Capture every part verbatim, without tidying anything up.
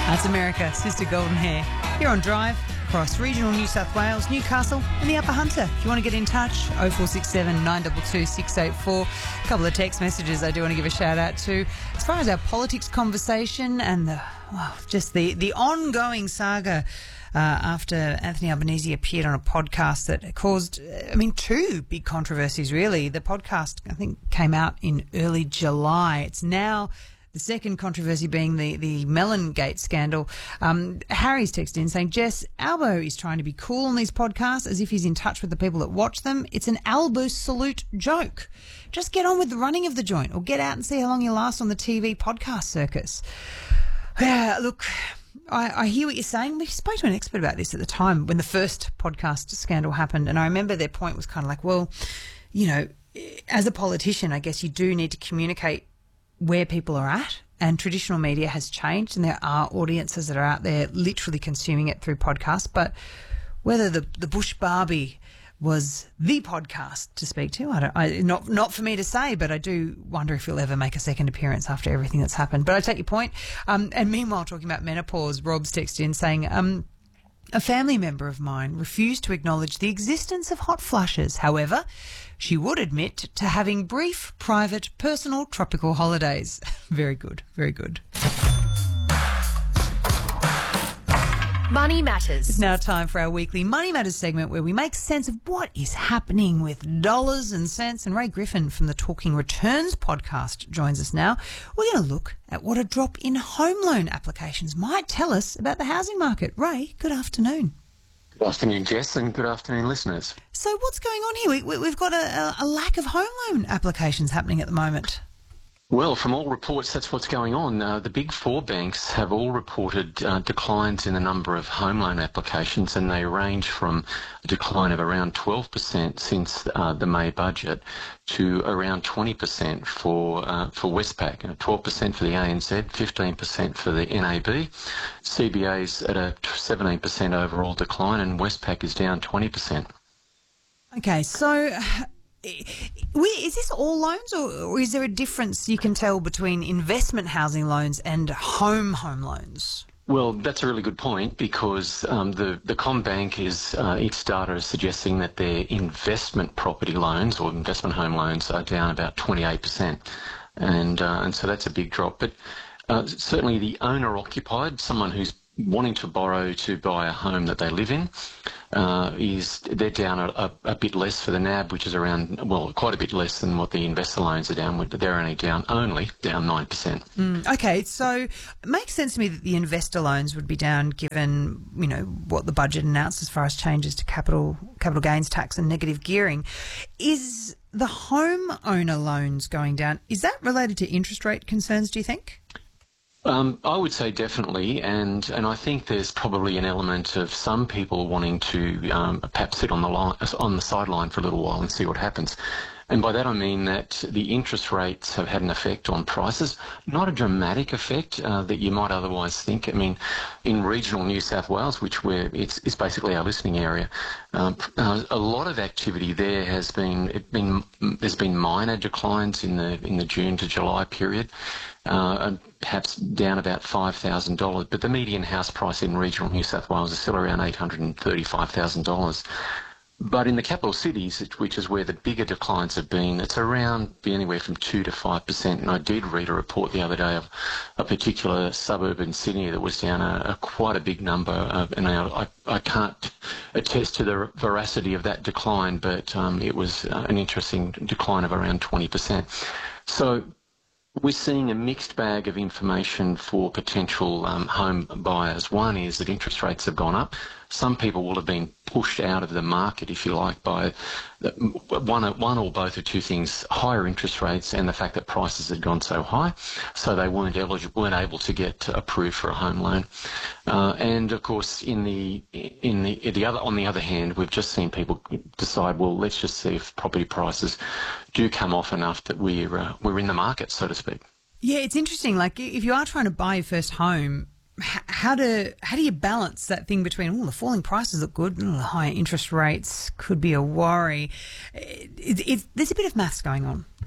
That's America, Sister Golden Hair. Here on Drive, across regional New South Wales, Newcastle and the Upper Hunter. If you want to get in touch, oh four six seven, nine two two, six eight four. A couple of text messages I do want to give a shout out to. As far as our politics conversation and the, well, just the, the ongoing saga uh, after Anthony Albanese appeared on a podcast that caused, I mean, two big controversies, really. The podcast, I think, came out in early July. It's now... The second controversy being the, the Mellon-Gate scandal. Um, Harry's texted in saying, Jess, Albo is trying to be cool on these podcasts as if he's in touch with the people that watch them. It's an Albo salute joke. Just get on with the running of the joint or get out and see how long you last on the T V podcast circus. Yeah, look, I, I hear what you're saying. We spoke to an expert about this at the time when the first podcast scandal happened, and I remember their point was kind of like, well, you know, as a politician, I guess you do need to communicate where people are at, and traditional media has changed and there are audiences that are out there literally consuming it through podcasts. But whether the, the Bush Barbie was the podcast to speak to, I don't, I, not not for me to say, but I do wonder if he'll ever make a second appearance after everything that's happened. But I take your point. Um, and meanwhile, talking about menopause, Rob's texted in saying, um, a family member of mine refused to acknowledge the existence of hot flushes. However, she would admit to having brief, private, personal tropical holidays. Very good, very good. Money Matters. It's now time for our weekly Money Matters segment where we make sense of what is happening with dollars and cents. And Ray Griffin from the Talking Returns podcast joins us now. We're going to look at what a drop in home loan applications might tell us about the housing market. Ray, good afternoon. Good afternoon, Jess, and good afternoon, listeners. So what's going on here? We, we, we've got a, a lack of home loan applications happening at the moment. Well, from all reports, that's what's going on. Uh, the big four banks have all reported uh, declines in the number of home loan applications, and they range from a decline of around twelve percent since uh, the May budget to around twenty percent for uh, for Westpac, uh, twelve percent for the A N Z, fifteen percent for the N A B. C B A's at a seventeen percent overall decline, and Westpac is down twenty percent. Okay, so... Is this all loans, or is there a difference you can tell between investment housing loans and home home loans? Well, that's a really good point because um, the, the CommBank is, uh, its data is suggesting that their investment property loans or investment home loans are down about twenty-eight percent. And, uh, and so that's a big drop. But uh, certainly the owner-occupied, someone who's wanting to borrow to buy a home that they live in, uh, is they're down a, a, a bit less for the N A B, which is around, well, quite a bit less than what the investor loans are down. They're only down, only down nine percent. Mm, okay, so it makes sense to me that the investor loans would be down given, you know, what the budget announced as far as changes to capital capital gains tax and negative gearing. Is the home owner loans going down, is that related to interest rate concerns, do you think? Um, I would say definitely, and, and I think there's probably an element of some people wanting to um, perhaps sit on the line, on the sideline for a little while and see what happens. And by that I mean that the interest rates have had an effect on prices, not a dramatic effect uh, that you might otherwise think. I mean, in regional New South Wales, which we're, it's, it's basically our listening area, um, uh, a lot of activity there has been, it been, there's been minor declines in the in the June to July period. Uh, and perhaps down about five thousand dollars, but the median house price in regional New South Wales is still around eight hundred thirty-five thousand dollars. But in the capital cities, which is where the bigger declines have been, it's around be anywhere from two to five percent. And I did read a report the other day of a particular suburb in Sydney that was down a, a quite a big number. Of, and I, I can't attest to the veracity of that decline, but um, it was uh, an interesting decline of around twenty percent. So we're seeing a mixed bag of information for potential um, home buyers. One is that interest rates have gone up. Some people will have been pushed out of the market, if you like, by one, one or both or two things: higher interest rates and the fact that prices had gone so high, so they weren't eligible, weren't able to get approved for a home loan. Uh, and of course, in the in the the other on the other hand, we've just seen people decide, well, let's just see if property prices do come off enough that we're uh, we're in the market, so to speak. Yeah, it's interesting. Like, if you are trying to buy your first home, how do how do you balance that thing between, oh, the falling prices look good, and the high interest rates could be a worry? It, it, it, there's a bit of maths going on.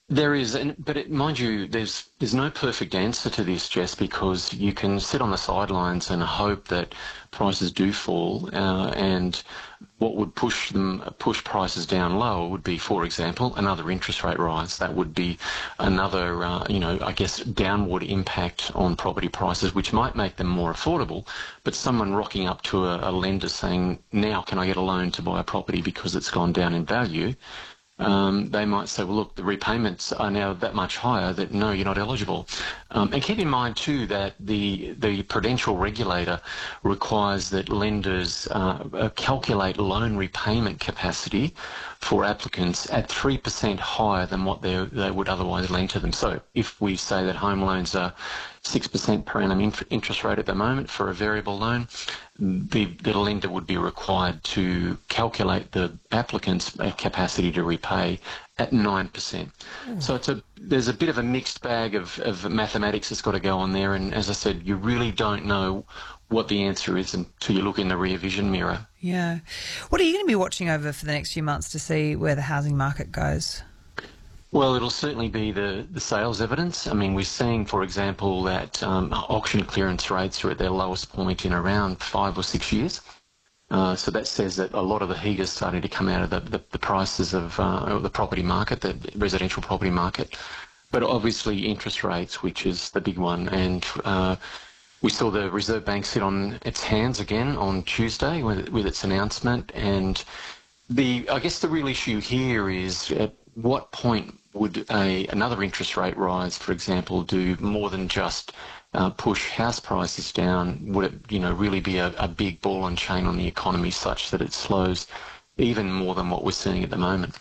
There is, and but it, mind you, there's there's no perfect answer to this, Jess, because you can sit on the sidelines and hope that prices do fall, uh, and what would push them push prices down lower would be, for example, another interest rate rise. That would be another, uh, you know, I guess, downward impact on property prices, which might make them more affordable. But someone rocking up to a, a lender saying, "Now, can I get a loan to buy a property because it's gone down in value?" Um, they might say, well, look, the repayments are now that much higher that, no, you're not eligible. Um, and keep in mind, too, that the the prudential regulator requires that lenders uh, calculate loan repayment capacity for applicants at three percent higher than what they they would otherwise lend to them. So if we say that home loans are six percent per annum interest rate at the moment for a variable loan, the, the lender would be required to calculate the applicant's capacity to repay at nine percent. Mm. So it's a, there's a bit of a mixed bag of, of mathematics that's got to go on there. And as I said, you really don't know what the answer is until you look in the rear vision mirror. Yeah. What are you going to be watching over for the next few months to see where the housing market goes? Well, it'll certainly be the, the sales evidence. I mean, we're seeing, for example, that um, auction clearance rates are at their lowest point in around five or six years. Uh, so that says that a lot of the heat is starting to come out of the, the, the prices of uh, the property market, the residential property market. But obviously interest rates, which is the big one. And uh, we saw the Reserve Bank sit on its hands again on Tuesday with, with its announcement. And the I guess the real issue here is at what point would a another interest rate rise, for example, do more than just uh, push house prices down? Would it, you know, really be a, a big ball and chain on the economy such that it slows even more than what we're seeing at the moment?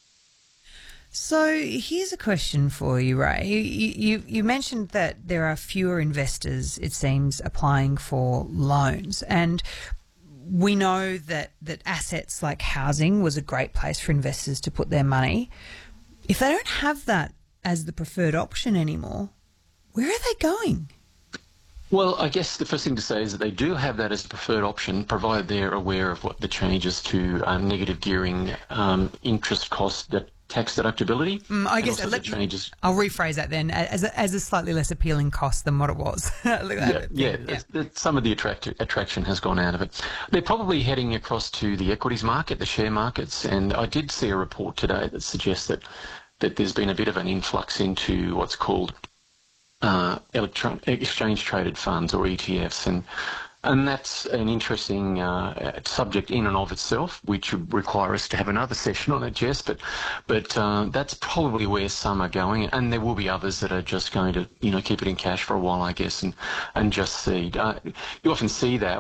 So here's a question for you, Ray. You, you, you mentioned that there are fewer investors, it seems, applying for loans, and we know that, that assets like housing was a great place for investors to put their money. If they don't have that as the preferred option anymore, where are they going? Well, I guess the first thing to say is that they do have that as the preferred option, provided they're aware of what the changes to uh, negative gearing, um, interest cost, that tax deductibility. Mm, I guess let, changes. I'll rephrase that then as a, as a slightly less appealing cost than what it was. yeah, yeah, yeah. The, some of the attract, attraction has gone out of it. They're probably heading across to the equities market, the share markets, and I did see a report today that suggests that, that there's been a bit of an influx into what's called uh, electron- exchange-traded funds, or E T Fs, and And that's an interesting uh, subject in and of itself, which would require us to have another session on it, Jess. But, but uh, that's probably where some are going, and there will be others that are just going to, you know, keep it in cash for a while, I guess, and and just see. Uh, you often see that